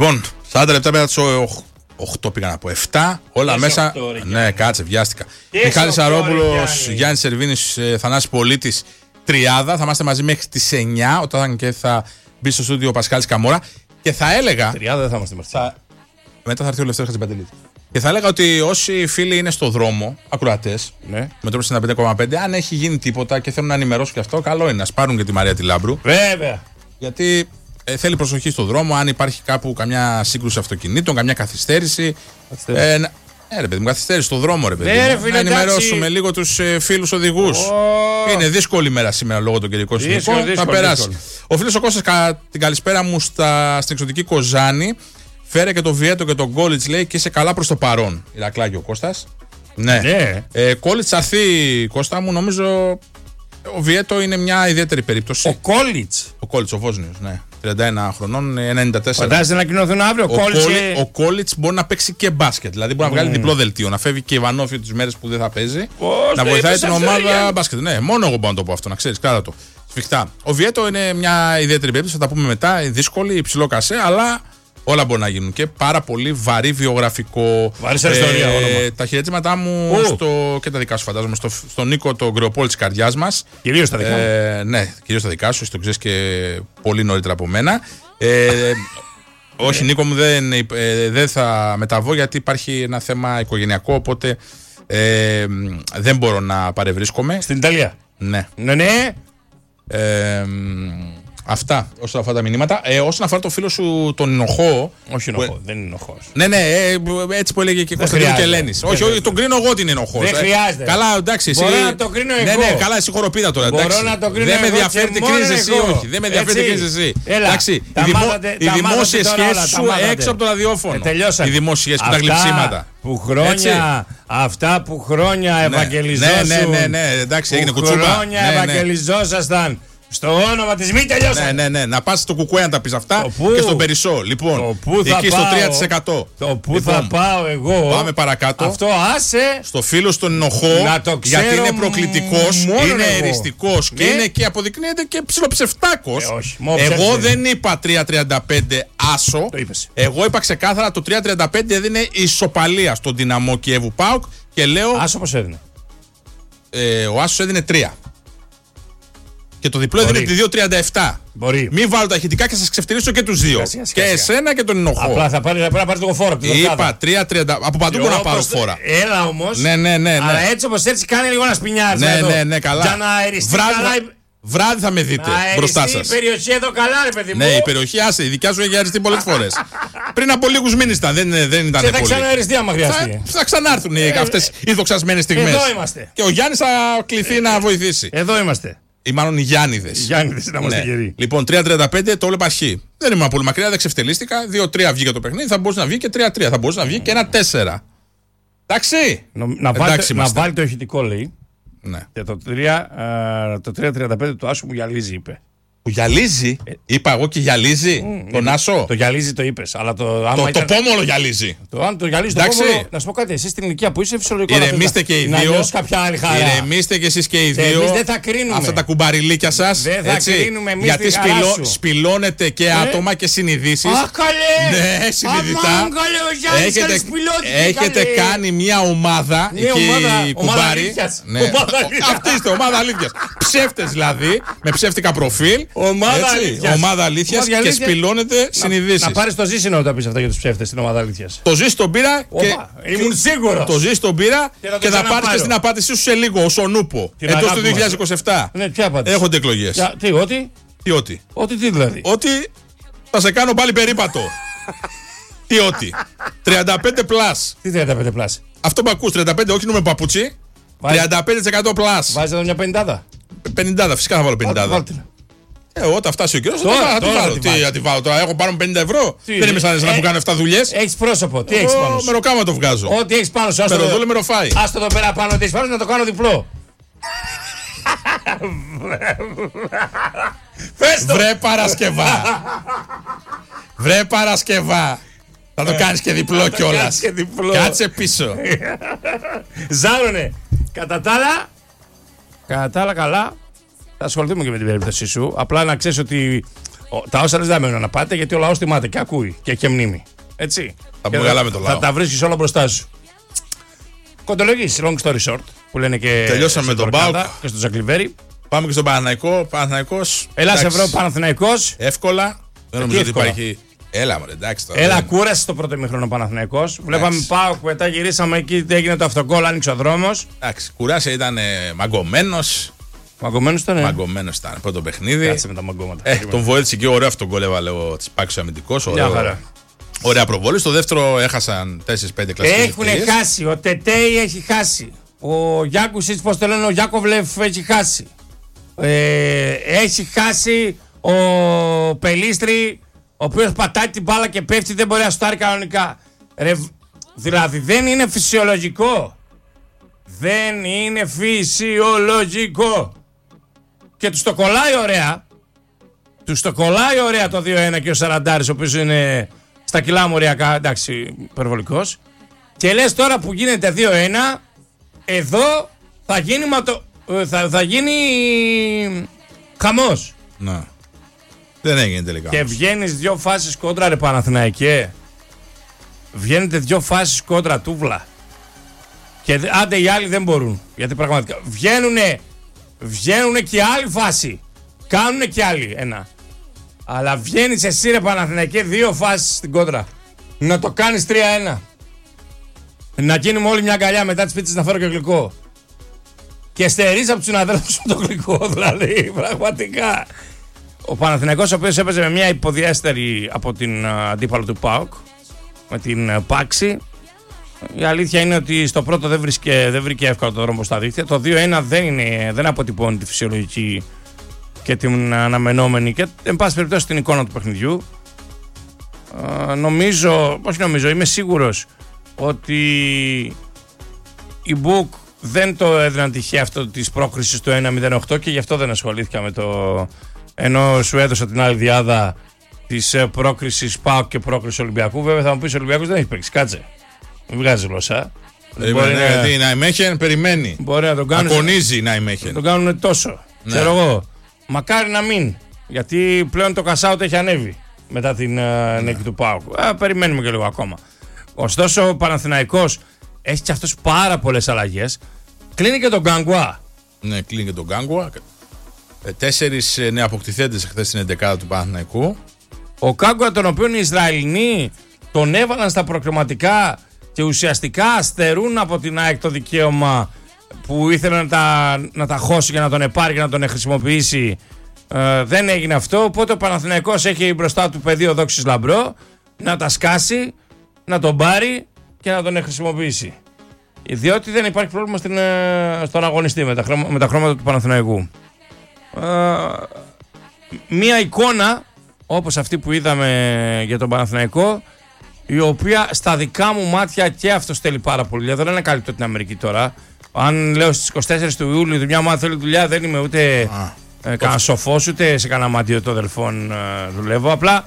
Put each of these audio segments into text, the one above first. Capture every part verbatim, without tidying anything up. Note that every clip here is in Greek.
Λοιπόν, σαράντα λεπτά μετά τις οκτώ πήγα να πω. επτά, όλα μέσα. οκτώ, ναι, κάτσε, βιάστηκα. Μιχάλης Σαρόπουλος, Γιάννης Σερβίνης, Θανάσης Πολίτης, τριάδα. Θα είμαστε μαζί μέχρι τις εννιά, όταν και θα μπει στο στούντιο ο Πασχάλης Καμόρα. Και θα έλεγα. Τριάδα δεν θα είμαστε μέχρι. Θα... Μετά θα έρθει ο Λευτέρης Χατζηπαντελίδης. Και θα έλεγα ότι όσοι φίλοι είναι στο δρόμο, ακροατές, ναι. με τρόπο ενενήντα πέντε κόμμα πέντε, αν έχει γίνει τίποτα και θέλουν να ενημερώσουν και αυτό, καλό είναι να σπάρουν και τη Μαρία τη Λάμπρου. Βέβαια. Γιατί ε, θέλει προσοχή στο δρόμο, αν υπάρχει κάπου καμιά σύγκρουση αυτοκινήτων, καμιά καθυστέρηση. Ε, να... Ε, ρε παιδί μου, καθυστέρηση στο δρόμο, ρε παιδί μου. Ναι, φίλε, να ενημερώσουμε λίγο τους ε, φίλους οδηγούς. Oh. Είναι δύσκολη μέρα σήμερα λόγω των καιρικών συνθήκων. Θα περάσει. Δύσκολη. Ο φίλος ο Κώστας, κα, την καλησπέρα μου στα, στην εξωτική Κοζάνη. Φέρε και το Βιέτο και τον Κόλιτς, λέει, και είσαι καλά προς το παρόν. Ηρακλάκη ο Κώστας. Ναι. ναι. Ε, Κόλιτς θα έρθει, Κώστα μου, νομίζω. Ο Βιέτο είναι μια ιδιαίτερη περίπτωση. Ο Κόλιτς. Ο Κόλιτς, ο Βόσνιος, ναι. τριάντα ένα χρονών, ενενήντα τέσσερα. Φαντάζεσαι να κοινωθούν αύριο. Ο, Κόλιτς και... ο Κόλιτς μπορεί να παίξει και μπάσκετ. Δηλαδή μπορεί mm. να βγάλει διπλό δελτίο. Να φεύγει και Ιβανόφιο τις μέρες που δεν θα παίζει. Oh, να βοηθάει την ομάδα μπάσκετ. Ναι, μόνο εγώ μπορώ να το πω αυτό, να ξέρεις, κράτα το. Σφιχτά. Ο Βιέτο είναι μια ιδιαίτερη περίπτωση, θα τα πούμε μετά. Δύσκολη, υψηλό κασέ, αλλά. Όλα μπορεί να γίνουν και πάρα πολύ βαρύ βιογραφικό. Βαρύ ε, ιστορία, όνομα. Τα χαιρετήματά μου uh. στο, και τα δικά σου, φαντάζομαι, στο, στον Νίκο, τον Γκρεοπόλη της καρδιάς μας. Κυρίως τα δικά μου. Ε, ναι, κυρίως τα δικά σου, εσύ το ξέρεις και πολύ νωρίτερα από μένα. Ε, όχι, Νίκο μου, δεν, ε, δεν θα μεταβώ γιατί υπάρχει ένα θέμα οικογενειακό, οπότε ε, δεν μπορώ να παρευρίσκομαι. Στην Ιταλία. Ναι. Ναι, ναι. Ε, Αυτά όσον αφορά τα μηνύματα. Ε, όσον αφορά το φίλο σου τον Ινοχώ. Όχι Ινοχώ, που... δεν είναι Ινοχώ. Ναι, ναι, ε, έτσι που έλεγε και Κωνσταντίνο Κελένης. Όχι, όχι, τον κρίνω εγώ ότι είναι Ινοχώ. Δεν χρειάζεται. Καλά, εντάξει. Μπορώ εσύ... να το κρίνω εγώ. Ναι, ναι, καλά, εσύ χοροπίδα τώρα. Μπορώ εντάξει. να το κρίνω δεν εγώ. Με ενδιαφέρει τι κρίνει εσύ, όχι. Δεν με ενδιαφέρει τι κρίνει εσύ. Εντάξει, οι δημόσιες σχέσεις σου έξω από το ραδιόφωνο. Οι δημόσιες σχέσεις και τα γλυψίματα. Που χρόνια, αυτά που χρόνια ευαγγελιζόσασταν. Ναι, ναι, ναι, εντάξει, έγινε κουτσούμπα. Χρόνια ευαγγελιζόσασταν. Στο όνομα της μη τελειώσαν. Ναι, ναι, ναι. Να πας στο Κουκουέ να τα πεις αυτά και στον Περισσό. Λοιπόν, εκεί στο τρία τοις εκατό. Το πού λοιπόν, θα πάω εγώ. Πάμε παρακάτω. Αυτό άσε. Στο φίλο στον Ινοχώ. Να το ξέρω. Γιατί είναι προκλητικός, είναι εγώ. εριστικός και ναι. είναι και αποδεικνύεται και ψιλοψεφτάκος. Ε, όχι, εγώ δεν είπα τρία τριάντα πέντε άσο. Το είπες. Εγώ είπα ξεκάθαρα το τρία τριάντα πέντε έδινε ισοπαλία στον Δυναμό Κιέβου ΠΑΟΚ και λέω. Άσο πώς έδινε. Ε, ο άσος έδινε τρία. Και το διπλό έδινε τη δύο τριάντα επτά. Μπορεί. Μην βάλω τα ηχητικά και σας ξεφτυλίσω και τους δύο. Σιγά, σιγά, και σιγά. εσένα και τον Ινοχώ. Απλά θα πάρει, πρέπει να πάρει το φόρο. Είπα τρία τριάντα. Από παντού μπορώ να πάρω φόρα. Έλα όμως. Ναι, ναι, ναι, ναι. Αλλά έτσι όπως έτσι κάνει λίγο να σπινιάρει. Ναι, ναι, ναι, καλά. Για να αεριστεί. Βράδυ, καλά... βράδυ θα με δείτε μπροστά σας. Η περιοχή εδώ καλά, ρε παιδί μου. Ναι, η περιοχή άσε. Η δικιά σου έχει αεριστεί πολλές φορές. Πριν από λίγους μήνες ήταν. Δεν, δεν ήταν πολύ. Θα ξανααεριστεί άμα χρειαστεί. Θα, θα ξανάρθουν ε, αυτές οι δοξασμένες στιγμές. Εδώ είμαστε. Και ο Γιάννης θα κληθεί να βοηθήσει. Εδώ είμαστε. Ή μάλλον οι Γιάννηδες. Οι Γιάννηδες να είμαστε γεροί. Λοιπόν, τρία τριάντα πέντε το έβλεπα χ. Δεν ήμουν πολύ μακριά, δεν ξεφτελίστηκα. δύο τρία βγήκε το παιχνίδι, θα μπορούσε να βγει και τρία τρία. Θα μπορούσε να βγει και ένα τέσσερα. Εντάξει. Να, να, βάλει, να βάλει το ηχητικό, λέει. Ναι. Και το τρία τριάντα πέντε του Άσου μου γυαλίζει, είπε. Που γυαλίζει. Ε, Είπα εγώ και γυαλίζει. Mm, τον Άσο. Το γυαλίζει το είπε. Αλλά το, το, ήταν... το πόμολο γυαλίζει. Το, αν το γυαλίζει το πόμολο. Να σου πω κάτι. Εσύ στην ηλικία που είσαι φυσιολογικό. Ηρεμήστε και οι δύο. Ηρεμήστε και εσείς και οι δύο. Εμείς δεν θα κρίνουμε. Αυτά τα κουμπαριλίκια σας. Δεν θα έτσι, κρίνουμε εμείς. Γιατί σπηλώ, σπηλώνετε και ε? άτομα και συνειδήσεις. Αχ, καλέ. Ναι, συνειδητά. Έχετε, έχετε κάνει μια ομάδα. Εκεί κουμπάρι. Αυτή είστε, ομάδα αλήθειας. Ψεύτες δηλαδή. Με ψεύτικα προφίλ. Ομάδα αλήθειας. Ομάδα αλήθειας και σπηλώνεται συνειδήσεις. Να πάρεις το Ζήσινο όταν πεις αυτά για τους ψεύτες στην ομάδα αλήθειας. Το Ζήση τον πήρα και. Ήμουν σίγουρος. Το Ζήση τον πήρα και θα πάρεις και στην απάντησή σου σε λίγο, ως ο Νούπο. Εντός του δύο χιλιάδες είκοσι επτά. Ναι, ποια απάντηση. Έχονται εκλογές. Τι, ότι. Τι, ότι. Ότι τι δηλαδή. Ότι θα σε κάνω πάλι περίπατο. Τι, ότι. τριάντα πέντε πλάς. Τι τριάντα πέντε πλάς. Αυτό που ακούς, τριάντα πέντε, όχι νούμερο παπούτσι. τριάντα πέντε τοις εκατό πλάς. Βάζετε εδώ μια πενηντάδα. πενηντάδα, φυσικά θα βάλω πενηντάδα. Ε, όταν φτάσει ο καιρός θα τη βάλω. Τι θα τη βάλω τώρα, έχω πάνω πενήντα ευρώ. Δεν είμαι σαν να μου κάνω επτά δουλειές. Έχεις πρόσωπο, τι έχεις πάνω σου. Μεροκάμα το βγάζω. Ό,τι έχεις πάνω σου. Μεροδούλε, μεροφάει. Άστο εδώ πέρα πάνω, ότι έχεις πάνω να το κάνω διπλό. Βρε Παρασκευά. Βρε Παρασκευά. Θα το κάνεις και διπλό κιόλας. Κάτσε πίσω. Ζάρωνε. Κατά τα άλλα, κατά τα άλλα καλά. Θα ασχοληθούμε και με την περίπτωσή σου. Απλά να ξέρεις ότι Ο, τα όσα λες δεν μένουν να πάτε γιατί ο λαός τιμάται και ακούει και έχει μνήμη. Έτσι. Θα πούμε καλά με το λαό. Θα τα βρίσκεις όλα μπροστά σου. Κοντολογείς, long story short, που λένε και. Τελειώσαμε με τον ΠΑΟΚ και στον Ζακλιβέρι. Πάμε και στον Παναθηναϊκό. Παναθηναϊκός. Ελλάς Ευρώ, Παναθηναϊκός. Εύκολα. Δεν νομίζω ότι υπάρχει. Έλα, μωρέ, εντάξει τώρα. Έλα, κούρασε το πρώτο ημίχρονο Παναθηναϊκός. Βλέπαμε ΠΑΟΚ, μετά γυρίσαμε εκεί, έγινε το αυτοκόλλο, άνοιξε ο δρόμος. Εντάξει, κουράσει, ήταν ε, μαγκωμένος. Μαγκωμένος ήταν. Ε? Μαγκωμένος ήταν. Πρώτο παιχνίδι. Κάτσε με τα μαγκώματα. Ε, τον βοήθησε και ωραίο αυτό γκολ έβαλε ο Τσιπάκης ο αμυντικός. Ωραία προβολή. Στο δεύτερο έχασαν τέσσερις πέντε κλασικές. Έχουν χάσει. Ο Τετέι έχει χάσει. Ο Γιάκουσιτς, πώς το λένε, ο Γιάκοβλεφ έχει χάσει. Ε, έχει χάσει ο Πελίστρη, ο οποίος πατάει την μπάλα και πέφτει, δεν μπορεί να σουτάρει κανονικά. Ρε, δηλαδή δεν είναι φυσιολογικό. Δεν είναι φυσιολογικό. Και τους το κολλάει ωραία. Τους το κολλάει ωραία το δύο ένα και ο Σαραντάρης, ο οποίος είναι στα κιλά μου ωριακά, εντάξει, υπερβολικός. Και λες τώρα που γίνεται δύο ένα, εδώ θα γίνει, ματο... θα, θα γίνει χαμός. Να. Δεν έγινε τελικά. Και βγαίνεις δυο φάσεις κόντρα, ρε Παναθηναϊκέ. Βγαίνετε δυο φάσεις κόντρα, τούβλα. Και άντε οι άλλοι δεν μπορούν. Γιατί πραγματικά βγαίνουνε, βγαίνουνε και άλλη φάση. Κάνουνε και άλλοι ένα. Αλλά βγαίνεις εσύ, ρε Παναθηναϊκέ, δύο φάσεις στην κόντρα. Να το κάνεις τρία ένα. Να γίνουμε όλοι μια αγκαλιά μετά τις πίτσες να φέρω και γλυκό. Και στερείς από τους συναδέλφους με το γλυκό, δηλαδή, πραγματικά. Ο Παναθηναϊκός, ο οποίος έπαιζε με μια υποδιέστερη από την uh, αντίπαλο του ΠΑΟΚ, με την uh, Πάξη. Η αλήθεια είναι ότι στο πρώτο δεν, βρίσκε, δεν βρήκε εύκολα το δρόμο στα δίχτυα. Το δύο ένα δεν, είναι, δεν αποτυπώνει τη φυσιολογική και την αναμενόμενη και εν πάση περιπτώσει την εικόνα του παιχνιδιού. Uh, νομίζω, όχι νομίζω, είμαι σίγουρος ότι η Μπουκ δεν το έδιναν τυχαία αυτό της πρόκρισης του ένα μηδέν οκτώ και γι' αυτό δεν ασχολήθηκα με το... ενώ σου έδωσα την άλλη διάδα της πρόκρισης ΠΑΟΚ και πρόκριση Ολυμπιακού. Βέβαια θα μου πεις ο Ολυμπιακός δεν έχει παίξει, κάτσε. Μην βγάζει γλώσσα. Μπορεί να... Γιατί η Ναϊμέχεν περιμένει. Μπορεί να τον κάνουν. Αγωνίζει η Ναϊμέχεν. Να τον κάνουν τόσο. Ναι. Ξέρω εγώ. Μακάρι να μην. Γιατί πλέον το cash-out έχει ανέβει μετά την ναι. uh, νίκη του ΠΑΟΚ. Uh, περιμένουμε και λίγο ακόμα. Ωστόσο ο Παναθηναϊκός έχει και αυτός πάρα πολλές αλλαγές. Κλείνει και τον Γκάνγκουα. Ναι, κλείνει και τον Γκάνγκουα. Τέσσερις νεοαποκτηθέντες χθες στην εντεκάδα του Παναθηναϊκού. Ο Γκάνγκουα, τον οποίο οι Ισραηλινοί τον έβαλαν στα προκριματικά και ουσιαστικά αστερούν από την ΑΕΚ το δικαίωμα που ήθελε να τα, να τα χώσει και να τον επάρει και να τον χρησιμοποιήσει. Ε, δεν έγινε αυτό, οπότε ο Παναθηναϊκός έχει μπροστά του πεδίο δόξης λαμπρό να τα σκάσει, να τον πάρει και να τον χρησιμοποιήσει. Διότι δεν υπάρχει πρόβλημα στην, στον αγωνιστή με τα, χρώμα, με τα χρώματα του Παναθηναϊκού. Ε, μία εικόνα όπως αυτή που είδαμε για τον Παναθηναϊκό, η οποία στα δικά μου μάτια και αυτό θέλει πάρα πολύ δουλειά. Δεν ανακαλύπτω την Αμερική τώρα. Αν λέω στις είκοσι τέσσερις του Ιούλιου δουλειά μου, αν θέλει δουλειά, δεν είμαι ούτε ε, κανένα σοφός, ούτε σε κανένα μαντίο των αδελφών ε, δουλεύω. Απλά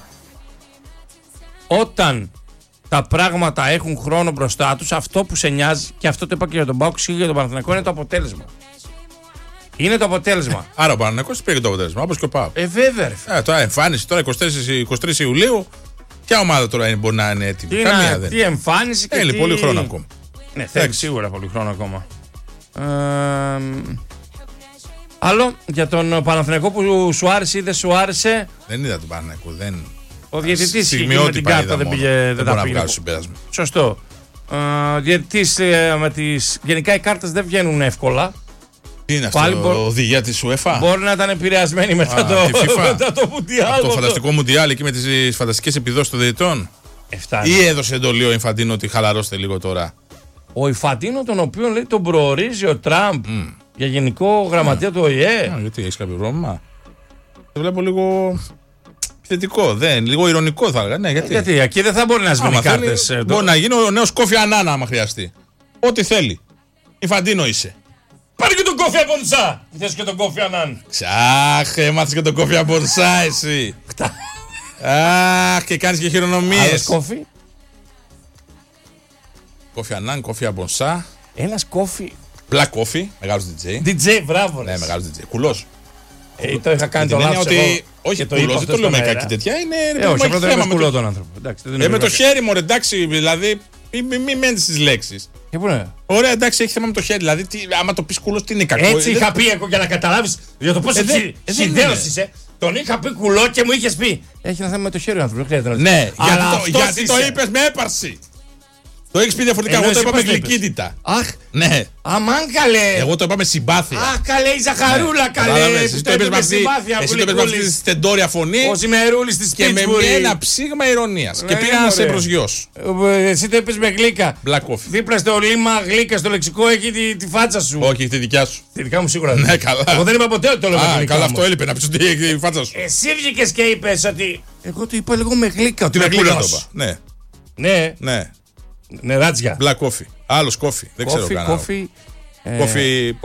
όταν τα πράγματα έχουν χρόνο μπροστά τους, αυτό που σε νοιάζει, και αυτό το είπα και για τον ΠΑΟΚ και για τον Παναθηναϊκό, είναι το αποτέλεσμα. Είναι το αποτέλεσμα. Άρα ο Παναθηναϊκός πήρε το αποτέλεσμα, όπως και ο ΠΑΟΚ. Ε, βέβαια. Ε, τώρα εμφάνιση, τώρα είκοσι τρεις Ιουλίου. Ποια ομάδα τώρα είναι, μπορεί να είναι έτοιμη? Τι, Καμία να, δεν. τι εμφάνιση και θέλει τι... πολύ χρόνο ακόμα. Ναι, θέλει σίγουρα πολύ χρόνο ακόμα. Ε, άλλο για τον Παναθηναϊκό που σου άρεσε ή δεν σου άρεσε? Δεν είδα τον Παναθηναϊκό. Δεν... Ο διαιτητής με την κάρτα δεν πήγε. Δεν, δεν τα πήγε. Σωστό. Ε, διαιτητής ε, με τις... Γενικά οι κάρτες δεν βγαίνουν εύκολα. Τι είναι αυτό, μπο... οδηγία της UEFA? Μπορεί να ήταν επηρεασμένη μετά, Α, το... μετά το Μουντιάλ. Το φανταστικό Μουντιάλ εκεί με τις φανταστικές επιδόσεις των διαιτητών. Εφτάνει. Ή έδωσε εντολή ο Ινφαντίνο ότι χαλαρώστε λίγο τώρα? Ο Ινφαντίνο, τον οποίο λέει τον προορίζει ο Τραμπ mm. για γενικό γραμματέα mm. του Ο Η Ε. Yeah, γιατί έχεις κάποιο πρόβλημα? Το βλέπω λίγο επιθετικό, δεν, λίγο ηρωνικό θα έλεγα. Ναι, γιατί? γιατί εκεί δεν θα μπορεί να σβήνει κάρτες. Μπορεί το... να γίνει ο νέος Κόφι Ανάνα άμα χρειαστεί. Ό,τι θέλει. Ινφαντίνο είσαι. Πάρε και τον Κόφι Αμπονσά! Θες και τον Κόφι Ανάν. Ξάχ, έμαθες και τον Κόφι Αμπονσά εσύ. Αχ, και κάνεις και χειρονομίες. Άλλος Κόφι. Κόφι Ανάν, Κόφι Αμπονσά. Ένας Κόφι. Black Coffee, μεγάλος ντι τζέι. ντι τζέι, μπράβο. Ναι, μεγάλος ντι τζέι. Κουλός. Ε, το είχα κάνει το λάθος. Όχι, το είπα. Δεν το λέω με κακή τέτοια. Είναι. Ε, όχι, απλά δεν είναι τον άνθρωπο. Ε, με το χέρι μου, εντάξει, δηλαδή. Μην μένει στι λέξεις. Και πού είναι. Ωραία, εντάξει, έχει θέμα με το χέρι. Δηλαδή, τι, άμα το πει κουλό, τι είναι κακό. Έτσι είχα πει εγώ για να καταλάβει για το πόσο συνδέωση είσαι. Τον είχα πει κουλό και μου είχε πει. Έχει ένα θέμα με το χέρι ο άνθρωπο. Ναι, γιατί το είπε με έπαρση. Το έχει πει διαφορετικά. Εγώ το είπα με γλυκύτητα. Αχ, ναι. Αμάν καλέ. Εγώ το είπα με συμπάθεια. Αχ, καλέ, η ζαχαρούλα καλέ. Εσύ το είπε με αυτή τη στεντόρια φωνή. Ο Ζημερούλης της και με ένα ψήγμα ηρωνίας. Και πήγα να σε προσγειώσει. Εσύ το είπε με γλύκα. Black coffee. Δίπλα στο λίμα γλύκα στο λεξικό έχει τη φάτσα σου. Όχι, έχει τη δικιά σου. Τη δικιά μου σίγουρα. Ναι, καλά. Εγώ δεν είπα ποτέ ότι το λέω με γλύκα. Καλά, αυτό έλειπε να πει ότι έχει τη φάτσα σου. Εσύ βγήκε και είπε ότι. Εγώ το είπα λίγο με γλύκα. Ότι με γλύκα. Ναι. Ναι. Ναι. Νεράτσια. Black coffee. Άλλο κόφι. Δεν ξέρω καν. Κόφι. Κόφι.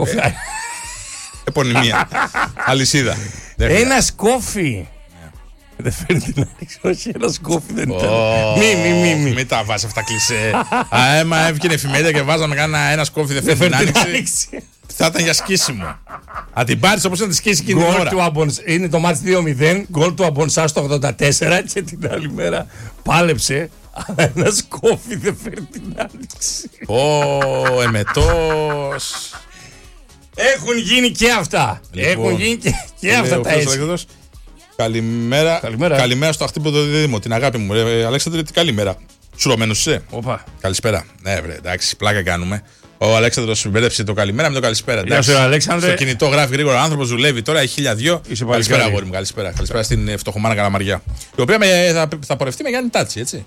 Επωνυμία. Αλυσίδα. Ένα κόφι. Δεν φέρνει την άνοιξη. Όχι, ένα κόφι δεν ήταν. Μη, μη, μη, μη. Μην τα βάζει αυτά κλισέ. Αέμα έβγαινε εφημερίδα και βάζαμε κάνα ένα κόφι δεν φέρνει την άνοιξη. Θα ήταν για σκίσιμο. Αν την πάρει όπω να τη σκίσει εκείνη την ώρα. Είναι το μάτς δύο μηδέν. Γκολ του Αμπονσά στο ογδόντα τέσσερα και την άλλη μέρα πάλεψε. Αλλά ένας κόφι δεν φέρει την άνοιξη. Ω, εμετός. Έχουν γίνει και αυτά. Λοιπόν, έχουν γίνει και, και αυτά τα έτσι. Καλημέρα. Καλημέρα. Καλημέρα στο αχτύπωτο δίδυμο, την αγάπη μου. Ε, Αλέξανδρε, τι καλημέρα. Σουρωμένος είσαι. Οπα. Καλησπέρα. Ναι, βρε, εντάξει, πλάκα κάνουμε. Ο Αλέξανδρος μπέρδεψε το καλημέρα με το καλησπέρα. Γεια σου, Αλέξανδρε. Στο κινητό γράφει γρήγορα άνθρωπο, δουλεύει τώρα, έχει χίλια δύο. Καλησπέρα, αγόρι μου. Καλησπέρα. Καλησπέρα στην φτωχομάνα Καλαμαριά. Η οποία με, θα, θα πορευτεί με Γιάννη Τάτσι, έτσι.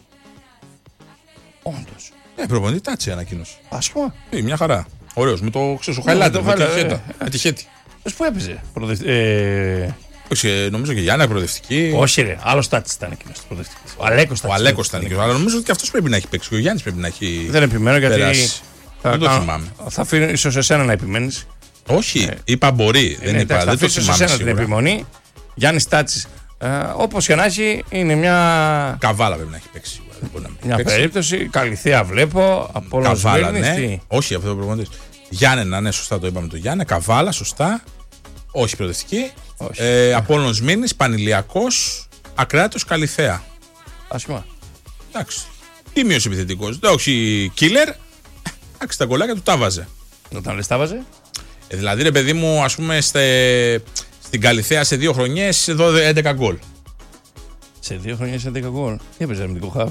Όντως. Ε, προπονητή Τάτσι ανακοίνωσε. Άσχημα. Ε, μια χαρά. Ωραίος. Με το ξέρω, χαϊλάντερ. Με τη χέτη. Πού έπαιζε. Ε... Όχι, νομίζω και Γιάννα προοδευτική. Όχι, ρε. Άλλο Τάτσι ήταν εκείνο προοδευτική. Ο Αλέκος Ο Αλέκος ήταν εκείνο. Αλλά νομίζω ότι και αυτό πρέπει να έχει παίξει. Και ο Γιάννης πρέπει να έχει. Δεν επιμένω γιατί. Περάσει. Θα δεν το κάνω... θυμάμαι. Θα αφήνω ίσω εσένα να επιμένει. Όχι, ε... είπα μπορεί. Ε, δεν ναι, είπα. Θα δεν το θυμάμαι. Εσένα την επιμονή. Γιάννη Τάτσι. Ε, όπως και να έχει, είναι μια. Καβάλα πρέπει να έχει παίξει. Μια παίξει. Περίπτωση. Καλυθέα βλέπω. Από όλα Καβάλα, ναι. Όχι, αυτό το προπονητή. Γιάννενα, ναι, σωστά το είπαμε το Γιάννη. Καβάλα, σωστά. Όχι προοδευτική. Ε, Απόλλωνος Μήνης, Πανηλιακός, Ακράτος, Καλυθέα. Άσχημα. Εντάξει. Τίμιος επιθετικός. Όχι κίλερ. Εντάξει, τα γκολάκια του τα βάζε. Όταν λες τα βάζε. Ε, δηλαδή, ρε παιδί μου, ας πούμε, στε, στην Καλυθέα σε δύο χρονιές εδώ έντεκα γκολ. Σε δύο χρονιές έντεκα γκολ. Τι έπαιζε αμυντικό χαβ.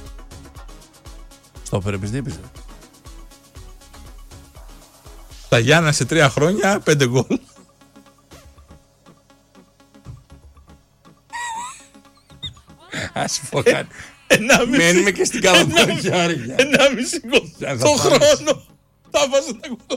Στο όπερ τι έπαιζε. Τα Γιάννα σε τρία χρόνια, πέντε γκολ. Ας πω κάτι. Μένουμε και στην καλαμαριά. Ενάμιση γκολ το χρόνο. Τα βάζω τα γκολ.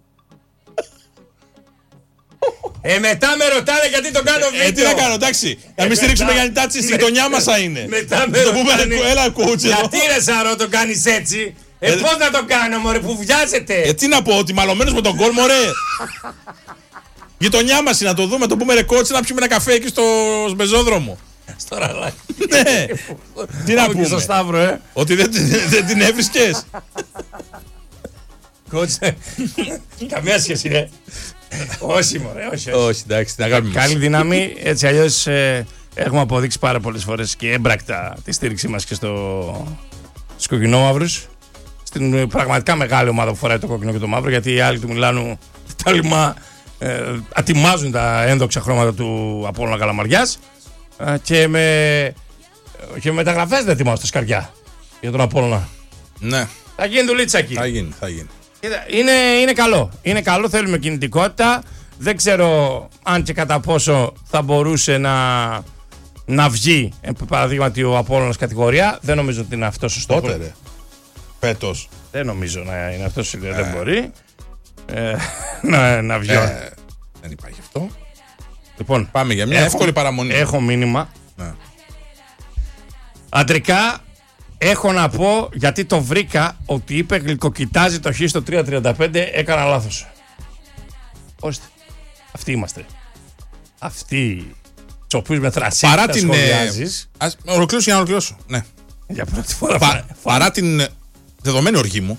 Ε, μετά με ρωτάνε γιατί το κάνω βίντεο. Ε, τι να κάνω, εντάξει. Να μην στηρίξουμε Γιάννη Τάτσι, στη γειτονιά μας θα είναι. Μετά με ρωτάνε. Έλα, κούτσο. Γιατί ρε Σαρό το κάνεις έτσι. Ε, πώς να το κάνω, μωρέ, που βιάζεται. Ε, τι να πω, ότι μαλωμένος με τον γκολ, μωρέ. Γειτονιά μας είναι να το δούμε, το πούμε ρε κότσι, να πιούμε ένα καφέ εκεί στο σμπεζόδρομο. Στο ραλάκι. Ναι. Τι να πούμε. Στο Σταύρο, ε. Ότι δεν, δεν την έβρισκες. Κότσε. Καμία σχέση, ρε. Όχι, μωρέ, όχι. Όχι, εντάξει, την αγάπη μας. Καλή δύναμη. Έτσι αλλιώς ε, έχουμε αποδείξει πάρα πολλές φορές και έμπρακτα τη στήριξή μας και στο στους κοκκινόμαυρους. Στην πραγματικά μεγάλη ομάδα που φοράει το κόκκινο και το μαύρο, γιατί οι άλλοι του Μιλάνου τα λιμά ε, ατιμάζουν τα ένδοξα χρώματα του Απόλλωνα Καλαμαριάς. Και με, και με μεταγραφές δεν ετοιμάζω τα σκαριά για τον Απόλλωνα. Ναι. Θα γίνει δουλίτσα εκεί. Θα γίνει, θα γίνει. Είναι, είναι καλό. Είναι καλό, θέλουμε κινητικότητα. Δεν ξέρω αν και κατά πόσο θα μπορούσε να, να βγει, παραδείγματι, ο Απόλλωνας κατηγορία. Δεν νομίζω ότι είναι αυτός ο στόχος. Πότε ρε. Φέτος. Δεν νομίζω να είναι αυτός. Ε. Δεν μπορεί ε, να, να βγει. Ε, δεν υπάρχει αυτό. Λοιπόν, πάμε για μια έχω, εύκολη παραμονή. Έχω μήνυμα. Ναι. Αντρικά, έχω να πω, γιατί το βρήκα, ότι είπε γλυκοκοιτάζει το χ στο τρία τριάντα πέντε, έκανα λάθος. Ορίστε. Αυτοί είμαστε. Αυτοί τους οποίους με θρασίλη τα σχολιάζεις. Ας ολοκληρώσω για να ολοκληρώσω. Ναι. Για πρώτη φορά. Πα, παρά την δεδομένη οργή μου.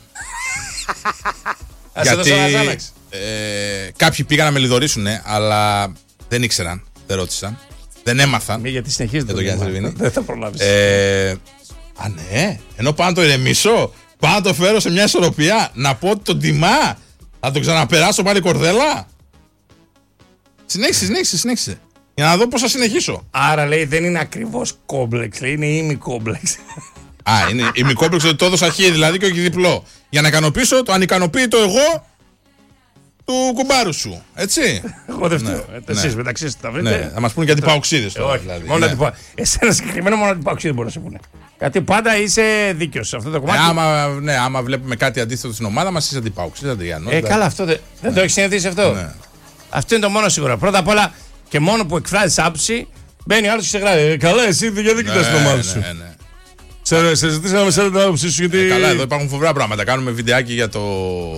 γιατί ε, κάποιοι πήγαν να με λιδωρήσουν, αλλά Δεν ήξεραν, δεν ρώτησαν, δεν έμαθαν. Μη, γιατί συνεχίζεται το Γιάννη Σερβίνη. Δεν θα προλάβεις. Ε, α, ναι. Ενώ πάω να το ηρεμήσω, πάω να το φέρω σε μια ισορροπία, να πω ότι τον τιμά, να τον ξαναπεράσω πάλι κορδέλα. Συνέχισε, συνέχισε, συνέχισε. Για να δω πώς θα συνεχίσω. Άρα λέει δεν είναι ακριβώς κόμπλεξ, λέει είναι ημικόμπλεξ. Α, είναι ημικόμπλεξ ότι το έδωσα χ, δηλαδή και όχι διπλό. Για να ικανοποιήσω το ανικανοποίητο εγώ του κουμπάρου σου. Έτσι. Εγώ δεν φταίω. Ναι, Εσείς ναι. μεταξύ σας τα βρείτε. Ναι, θα μας πούνε και αντιπαοξίδες τώρα. Όχι, Δηλαδή. μόνο Ναι. αντιπα... Εσένα συγκεκριμένα μόνο αντιπαοξίδες μπορεί να σε πούνε. Γιατί πάντα είσαι δίκαιος σε αυτό το κομμάτι. Ε, άμα, ναι, άμα βλέπουμε κάτι αντίθετο στην ομάδα μας, είσαι αντιπαοξίδες, αντιγιανός. Ε, καλά, αυτό δεν, δεν το έχει συνηθίσει αυτό. Ναι. Αυτό είναι το μόνο σίγουρο. Πρώτα απ' όλα και μόνο που εκφράζει άποψη, μπαίνει ο άλλος και σε γράφει. Ε, καλά, εσύ γιατί κοιτάς την ομάδα σου. Ναι, ναι. Σε, σε ζητήσαμε με σένα την άποψή σου γιατί. Ε, καλά, εδώ υπάρχουν φοβερά πράγματα. Κάνουμε βιντεάκι για, το...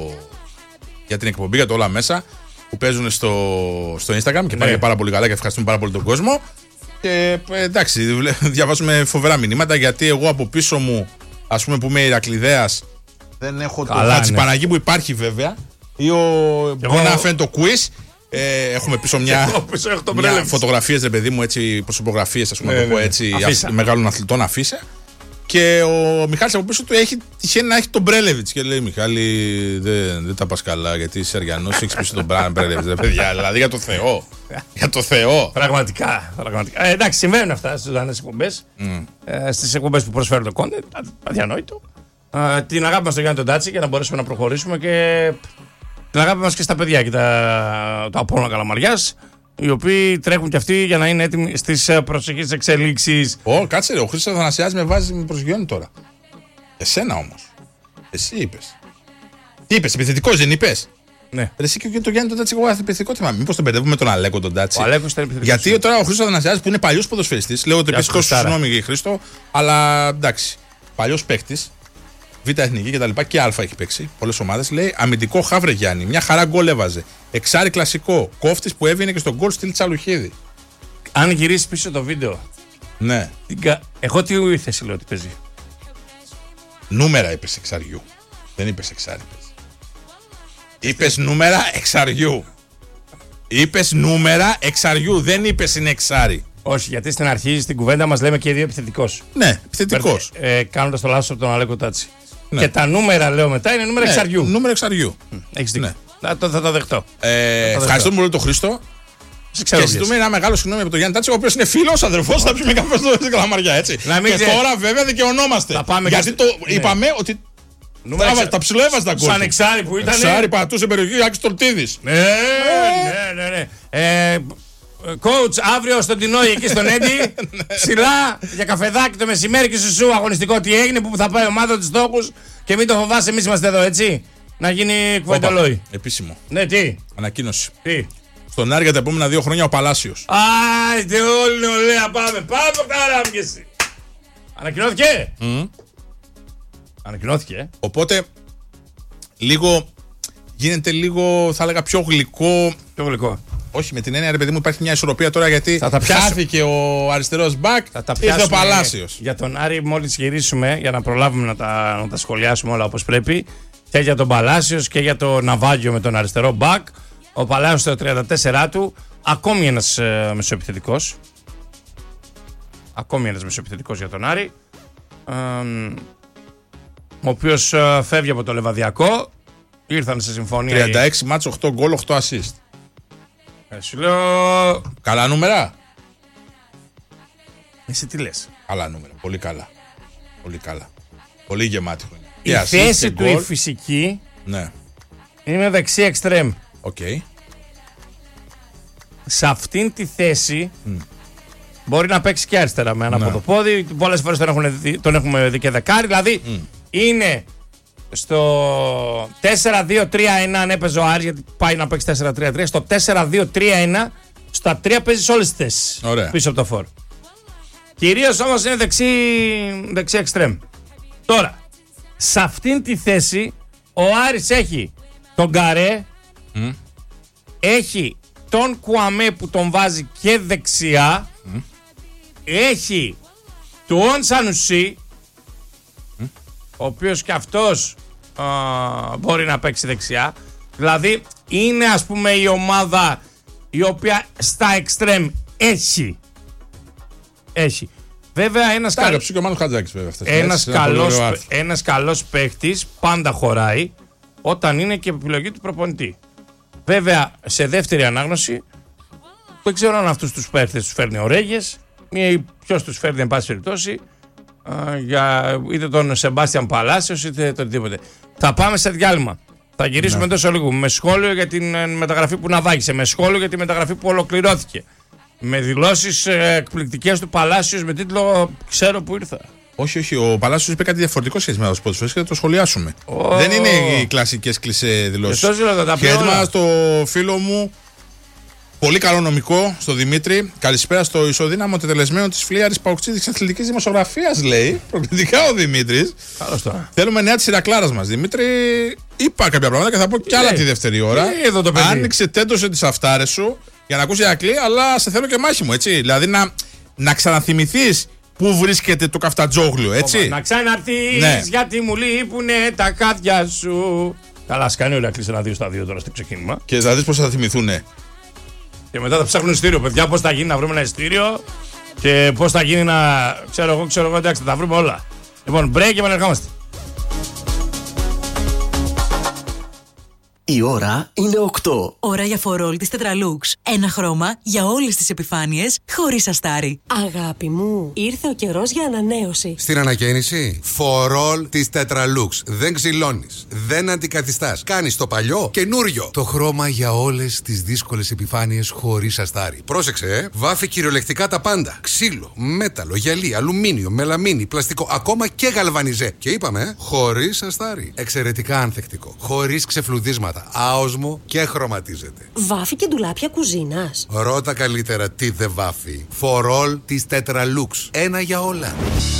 για την εκπομπή, για το όλα μέσα που παίζουν στο, στο Instagram και πάει πάρα πολύ καλά και ευχαριστούμε πάρα πολύ τον κόσμο. Και ε, εντάξει, διαβάζουμε φοβερά μηνύματα γιατί εγώ από πίσω μου, ας πούμε που είμαι Ηρακλειδέας, δεν έχω το Χατζηπαναγί που υπάρχει βέβαια. Ή ο μπορεί να φαίνεται το quiz. Ε, έχουμε πίσω μια, μια φωτογραφίες, ρε παιδί μου, έτσι, προσωπογραφίες, ας πούμε, ναι, το πω έτσι, αφήσα. Μεγάλων αθλητών αφήσα. Και ο Μιχάλης από πίσω του έχει τυχαίνει να έχει τον Μπρέλεβιτς. Και λέει: Μιχάλη, δεν, δεν τα πας καλά, γιατί είσαι Αριανός, έχεις πίσω τον Μπρέλεβιτς. Ρε παιδιά, δηλαδή για το Θεό. Για το Θεό. Πραγματικά. πραγματικά. Ε, εντάξει, συμβαίνουν αυτά στις ζωντανές εκπομπές. Mm. Ε, στις εκπομπές που προσφέρουν το content. Αδιανόητο. Ε, την αγάπη μας στον Γιάννη τον Τάτσι για να μπορέσουμε να προχωρήσουμε και. Την αγάπη μας και στα παιδιά και τα, τα Απόλλωνα Καλαμαριάς, οι οποίοι τρέχουν και αυτοί για να είναι έτοιμοι στις προσεχείς εξελίξεις. Ω, κάτσε ρε, ο Χρήστος Αθανασιάδης με βάζει, με προσγειώνει τώρα. Εσένα όμως. Εσύ είπες. Τι είπες, επιθετικός δεν είπες. Ναι. Ρε, εσύ και το Γιάννη τον Τάτσι, εγώ επιθετικό θυμάμαι. Μήπως τον μπερδεύουμε με τον Αλέκο τον Τάτσι. Ο Αλέκος ήταν επιθετικός. Γιατί τώρα ο Χρήστος Αθανασιάδης που είναι παλιός ποδοσφαιριστής, λέω ότι επίσης συγγνώμη για Χρήστο, αλλά εντάξει, παλιός παίκτης. Β' εθνική και τα λοιπά και Α έχει παίξει. Πολλές ομάδες. Λέει αμυντικό Χαύρε Γιάννη. Μια χαρά γκολ έβαζε. Εξάρι κλασικό. Κόφτης που έβγαινε και στον γκολ στυλ Τσαλουχίδη. Αν γυρίσει πίσω το βίντεο. Ναι. Εγώ τι θέση λέω ότι παίζει. Νούμερα είπες εξαριού. Δεν είπες εξάρι. Είπες νούμερα εξαριού. Είπες νούμερα εξαριού. Δεν είπες είναι εξάρι. Όχι, γιατί στην αρχή στην κουβέντα μας λέμε και οι δύο επιθετικός. Ναι, επιθετικός. Ε, Κάνοντας το λάθος από τον Αλέκο Τάτσι. Ναι. Και τα νούμερα, λέω μετά, είναι νούμερα ναι, εξαριού. Νούμερα εξαριού. Έχεις δίκιο. Ναι. Θα, θα το δεχτώ. Ε, ευχαριστούμε πολύ τον Χρήστο. Και ζητούμε ένα μεγάλο συγγνώμη από τον Γιάννη Τάτσι, ο οποίος είναι φίλος, αδερφός, θα πιούμε καφέ στην Καλαμαριά. Έτσι. Και ξε... τώρα βέβαια δικαιωνόμαστε. Γιατί το ναι. είπαμε ότι. Νούμερα εξα... τα ψιλοέβαζε τα γκολ. Σαν εξάρι που ήταν. Εξάρι πατούσε περιοχή, Άκης Τολτίδης. Ναι, ναι, ναι. ναι. Ε, Coach, αύριο στον Τινόη εκεί στον Έντι, ψηλά για καφεδάκι το μεσημέρι και σου σου αγωνιστικό τι έγινε, που θα πάει η ομάδα του στόχους και μην το φοβάσαι, εμείς είμαστε εδώ, έτσι. Να γίνει κουβεντολόι. Επίσημο. Ναι, τι. Ανακοίνωση. Τι. Στον Άρη για τα επόμενα δύο χρόνια ο Παλάσιος. Άιτε, όλοι ωραία, πάμε. Πάμε από τα ράμκεση. Ανακοινώθηκε. Mm. Ανακοινώθηκε. Οπότε, λίγο, γίνεται λίγο, θα έλεγα, πιο γλυκό. Πιο γλυκό. Όχι, με την έννοια, ρε παιδί μου, υπάρχει μια ισορροπία τώρα γιατί χάθηκε ο αριστερός μπακ, ήρθε ο Παλάσιος. Για τον Άρη, μόλις γυρίσουμε, για να προλάβουμε να τα, να τα σχολιάσουμε όλα όπως πρέπει, και για τον Παλάσιος και για το ναυάγιο με τον αριστερό μπακ. Ο Παλάσιος στο τριάντα τέσσερα του, ακόμη ένας ε, μεσοεπιθετικός. Ακόμη ένας μεσοεπιθετικός για τον Άρη. Ε, ο οποίος ε, φεύγει από το Λεβαδιακό. Ήρθαν σε συμφωνία. τριάντα έξι μάτς, οκτώ γκολ, οκτώ assist. Ε, σου λέω... Καλά νούμερα. Εσύ τι λες. Καλά νούμερα. Πολύ καλά. Πολύ καλά. Πολύ γεμάτη χρονιά. Η θέση του η φυσική ναι. είναι δεξί εξτρέμ. Okay. Σε αυτήν τη θέση mm. μπορεί να παίξει και αριστερά με ένα ναι. ποδοπόδι. Πολλές φορές τον, έχουν δει, τον έχουμε δει και δεκάρι. Δηλαδή mm. είναι στο τέσσερα δύο τρία ένα αν έπαιζε ο Άρης, γιατί πάει να παίξει τέσσερα τρία τρία. Στο τέσσερα δύο τρία ένα στα τρία παίζει σε όλες τις θέσεις πίσω από το φόρ. Κυρίως όμως είναι δεξί, δεξί εξτρέμ. Τώρα, σε αυτήν τη θέση ο Άρης έχει τον Καρέ, mm. έχει τον Κουαμέ που τον βάζει και δεξιά, mm. έχει τον Σανουσί, mm. ο οποίος και αυτός α, μπορεί να παίξει δεξιά. Δηλαδή είναι, ας πούμε, η ομάδα η οποία στα εξτρέμ έχει. Έχει. Βέβαια ένας, καλ... ένας, καλός, ένας καλός παίχτης πάντα χωράει όταν είναι και επιλογή του προπονητή. Βέβαια σε δεύτερη ανάγνωση δεν ξέρω αν αυτούς τους παίχτες τους φέρνει ο Ρέγες ή ποιος τους φέρνει εν πάση περιπτώσει, για είτε τον Σεμπάστιαν Παλάσιος είτε το οτιδήποτε. Θα πάμε σε διάλειμμα. Θα γυρίσουμε ναι. τόσο λίγο με σχόλιο για την μεταγραφή που ναυάγησε, με σχόλιο για τη μεταγραφή που ολοκληρώθηκε, με δηλώσεις εκπληκτικές του Παλάσιος με τίτλο «Ξέρω που ήρθα». Όχι, όχι. Ο Παλάσιος είπε κάτι διαφορετικό σχέση με το ποδοσφαίρες και θα το σχολιάσουμε. Oh. Δεν είναι οι κλασικές κλισέ δηλώσεις. Και έτοιμα στο φίλο μου, πολύ καλό νομικό, στο Δημήτρη. Καλησπέρα στο ισοδύναμο τετελεσμένο της Φλίαρης Παουξίδης Αθλητικής Δημοσιογραφίας, λέει. Προκλητικά ο Δημήτρης. Καλώς τώρα. Θέλουμε νέα της Ηρακλάρας μας. Δημήτρη, είπα κάποια πράγματα και θα πω κι άλλα τη δεύτερη ώρα. Εδώ το παιδί. Άνοιξε, τέντωσε τις αυτάρες σου για να ακούσει Ηρακλή, αλλά σε θέλω και μάχημο, έτσι. Δηλαδή να, να ξαναθυμηθείς πού βρίσκεται το καφτατζόγλιο, έτσι. Όμα, να ξαναρθείς, ναι. γιατί μου λείπουνε τα χάδια σου. Καλά, σκάνει ο Ηρακλής ένα δύο στα δύο τώρα στο ξεκίνημα. Και θα δεις πώς θα θυμηθούνε. Και μετά θα ψάχνουν ειστήριο, παιδιά. Πώς θα γίνει να βρούμε ένα ειστήριο και πώς θα γίνει να. Ξέρω εγώ, ξέρω εγώ, εντάξει, θα τα βρούμε όλα. Λοιπόν, break και επανερχόμαστε. Η ώρα είναι οκτώ. Ώρα για φορόλ της Tetralux. Ένα χρώμα για όλες τις επιφάνειες, χωρίς αστάρι. Αγάπη μου, ήρθε ο καιρός για ανανέωση. Στην ανακαίνιση, φορόλ της Tetralux. Δεν ξυλώνεις, δεν αντικαθιστάς. Κάνεις το παλιό καινούριο. Το χρώμα για όλες τις δύσκολες επιφάνειες, χωρίς αστάρι. Πρόσεξε, ε. Βάφει κυριολεκτικά τα πάντα. Ξύλο, μέταλλο, γυαλί, αλουμίνιο, μελαμίνη, πλαστικό, ακόμα και γαλβανιζέ. Και είπαμε, ε, χωρίς αστάρι. Εξαιρετικά ανθεκτικό. Χωρίς ξεφλουδίσματα. Άοσμο και χρωματίζεται. Βάφει και ντουλάπια κουζίνας. Ρώτα καλύτερα τι δεν βάφει. Φορόλ της Tetralux. Ένα για όλα.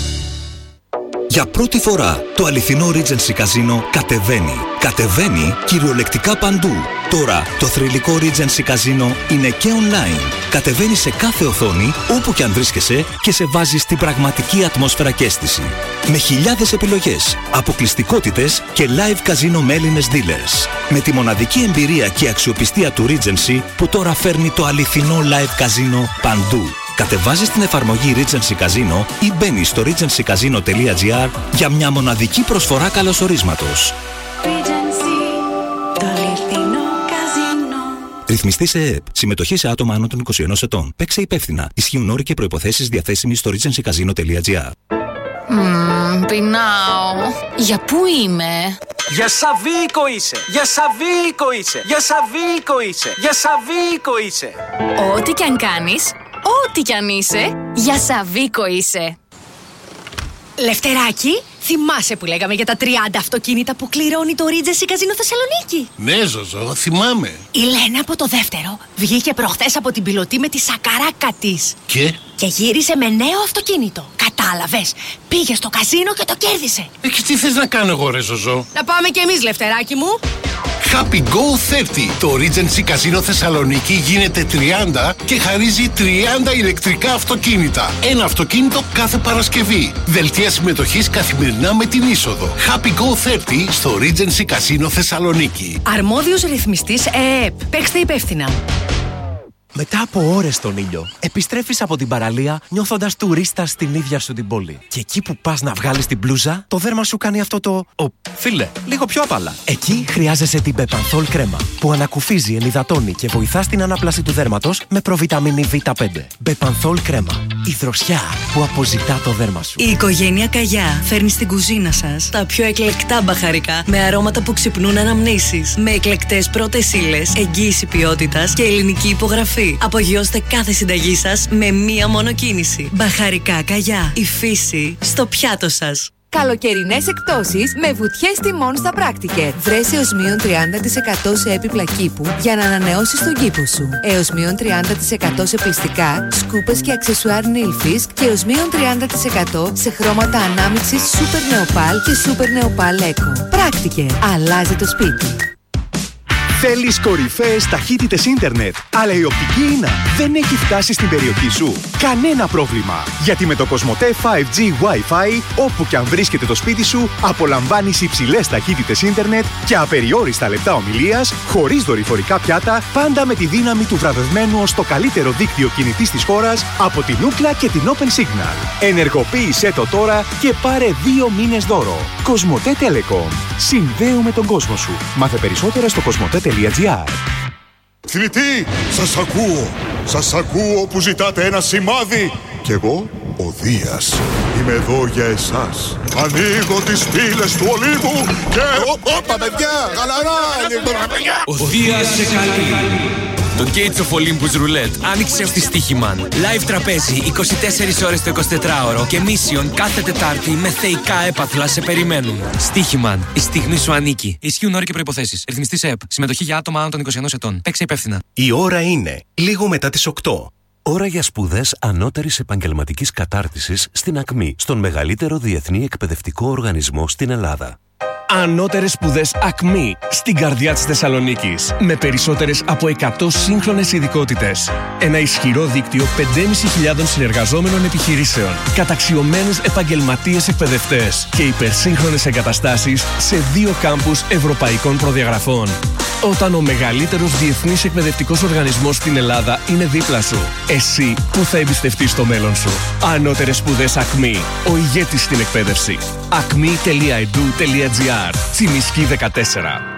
Για πρώτη φορά το αληθινό Regency Casino κατεβαίνει. Κατεβαίνει κυριολεκτικά παντού. Τώρα το θρυλικό Regency Casino είναι και online. Κατεβαίνει σε κάθε οθόνη, όπου και αν βρίσκεσαι, και σε βάζει στην πραγματική ατμόσφαιρα και αίσθηση. Με χιλιάδες επιλογές, αποκλειστικότητες και live casino με Έλληνες dealers. Με τη μοναδική εμπειρία και αξιοπιστία του Regency που τώρα φέρνει το αληθινό live casino παντού. Κατεβάζεις την εφαρμογή Regency Casino ή μπαίνεις στο regency casino τελεία gr για μια μοναδική προσφορά καλωσορίσματος. Regency, το αληθινό καζίνο. Ρυθμιστή σε ΕΕΠ. Συμμετοχή σε άτομα άνω των είκοσι ενός ετών. Παίξε υπεύθυνα. Ισχύουν όροι και προϋποθέσεις διαθέσιμοι στο regency casino τελεία gr. Μμμ, πεινάω. Για πού είμαι? Για Σαββίκο είσαι! Για Σαββίκο είσαι! Για Σαββίκο είσαι! Για Σαββίκο είσαι! Ό,τι κι αν κάνεις, ό,τι κι αν είσαι, για Σαββίκο είσαι. Λευτεράκι, θυμάσαι που λέγαμε για τα τριάντα αυτοκίνητα που κληρώνει το Regency Casino Θεσσαλονίκη? Ναι, Ζωζό, θυμάμαι. Η Λένα από το δεύτερο βγήκε προχθές από την πιλωτή με τη σακαράκα της. Και? Και γύρισε με νέο αυτοκίνητο. Κατάλαβες, πήγε στο καζίνο και το κέρδισε. Ε, και τι θες να κάνω εγώ, ρε Ζωζό? Να πάμε κι εμείς, Λευτεράκι μου. Happy Go τριάντα. Το Regency Casino Θεσσαλονίκη γίνεται τριάντα και χαρίζει τριάντα ηλεκτρικά αυτοκίνητα. Ένα αυτοκίνητο κάθε Παρασκευή. Δελτία συμμετοχής καθημερινά με την είσοδο. Happy Go τριάντα στο Regency Casino Θεσσαλονίκη. Αρμόδιος ρυθμιστής ΕΕΠ. Παίξτε υπεύθυνα. Μετά από ώρες στον ήλιο, επιστρέφεις από την παραλία νιώθοντας τουρίστας στην ίδια σου την πόλη. Και εκεί που πας να βγάλεις την μπλούζα, το δέρμα σου κάνει αυτό το «Ω, φίλε, λίγο πιο απαλά». Εκεί χρειάζεσαι την Bepanthol κρέμα, που ανακουφίζει, ενυδατώνει και βοηθά στην ανάπλαση του δέρματος με προβιταμίνη βι πέντε. Bepanthol κρέμα. Η δροσιά που αποζητά το δέρμα σου. Η οικογένεια Καγιά φέρνει στην κουζίνα σας τα πιο εκλεκτά μπαχαρικά με αρώματα που ξυπνούν αναμνήσεις. Με εκλεκτές πρώτες ύλες, εγγύηση ποιότητας και ελληνική υπογραφή. Απογειώστε κάθε συνταγή σας με μία μόνο κίνηση. Μπαχαρικά Καγιά. Η φύση στο πιάτο σας. Καλοκαιρινές εκπτώσεις με βουτιές τιμών στα Πράκτικερ. Βρες έως μείον τριάντα τοις εκατό σε έπιπλα κήπου για να ανανεώσεις τον κήπο σου. Έως μείον τριάντα τοις εκατό σε πλυστικά, σκούπες και αξεσουάρ Nail Fisk και έως μείον τριάντα τοις εκατό σε χρώματα ανάμειξης Super Neopal και Super Neopal Eco. Πράκτικερ. Αλλάζει το σπίτι. Θέλεις κορυφαίες ταχύτητες ίντερνετ, αλλά η οπτική ίνα δεν έχει φτάσει στην περιοχή σου? Κανένα πρόβλημα, γιατί με το Κοσμοτέ φάιβ τζι Wi-Fi, όπου και αν βρίσκεται το σπίτι σου, απολαμβάνεις υψηλές ταχύτητες ίντερνετ και απεριόριστα λεπτά ομιλίας, χωρίς δορυφορικά πιάτα, πάντα με τη δύναμη του βραβευμένου ως το καλύτερο δίκτυο κινητής της χώρας από την Ookla και την Open Signal. Ενεργοποίησέ το τώρα και πάρε δύο μήνες δώρο. Κοσμοτέ Telecom. Συνδέουμε τον κόσμο σου. Μάθε περισσότερα στο κοσμοτέ τελεία τζι άρ. Θνητή, σας ακούω. Σας ακούω που ζητάτε ένα σημάδι. Κι εγώ, ο Δίας, είμαι εδώ για εσάς. Ανοίγω τις πύλες του Ολύμπου και... Όπα, παιδιά, χαλαρά! Ο Δίας σε καλεί. Το Gates of Olympus Roulette άνοιξε στη Στίχημαν. Live τραπέζι είκοσι τέσσερις ώρες το εικοσιτετράωρο και Mission κάθε Τετάρτη με θεϊκά έπαθλα σε περιμένουν. Στίχημαν. Η στιγμή σου ανήκει. Ισχύουν όροι και προϋποθέσεις. Ρυθμιστής ΕΕΠ. Συμμετοχή για άτομα άνω των είκοσι ενός ετών. Παίξε υπεύθυνα. Η ώρα είναι λίγο μετά τις οκτώ. Ώρα για σπουδές ανώτερης επαγγελματικής κατάρτισης στην ΑΚΜΗ, στον μεγαλύτερο διεθνή εκπαιδευτικό οργανισμό στην Ελλάδα. Ανώτερες σπουδές ΑΚΜΗ στην καρδιά της Θεσσαλονίκης. Με περισσότερες από εκατό σύγχρονες ειδικότητες. Ένα ισχυρό δίκτυο πεντέμισι χιλιάδων συνεργαζόμενων επιχειρήσεων. Καταξιωμένους επαγγελματίες εκπαιδευτές. Και υπερσύγχρονες εγκαταστάσεις σε δύο κάμπους ευρωπαϊκών προδιαγραφών. Όταν ο μεγαλύτερος διεθνής εκπαιδευτικός οργανισμός στην Ελλάδα είναι δίπλα σου, εσύ που θα εμπιστευτείς το μέλλον σου? Ανώτερες σπουδές ΑΚΜΗ. Ο ηγέτης στην εκπαίδευση. ακμή τελεία ι ντι ου τελεία τζι άρ. Τσιμισκή δεκατέσσερα.